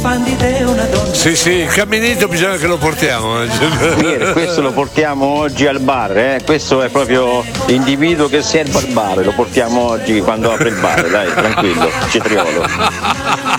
fan di te una donna. Sì, il camminetto bisogna che lo portiamo. Questo lo portiamo oggi al bar, questo è proprio l'individuo che serve al bar, lo portiamo oggi quando apre il bar, dai, tranquillo, cetriolo.